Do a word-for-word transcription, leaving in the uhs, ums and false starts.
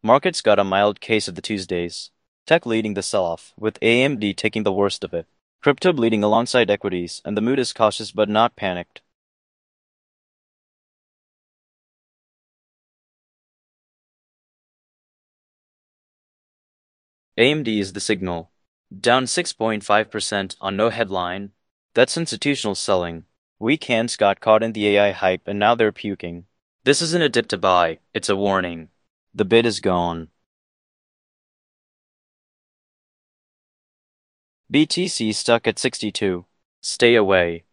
Markets got a mild case of the Tuesdays. Tech leading the sell-off, with A M D taking the worst of it. Crypto bleeding alongside equities, and the mood is cautious but not panicked. A M D is the signal. Down six point five percent on no headline. That's institutional selling. Weak hands got caught in the A I hype and now they're puking. This isn't a dip to buy, it's a warning. The bid is gone. B T C stuck at sixty-two. Stay away.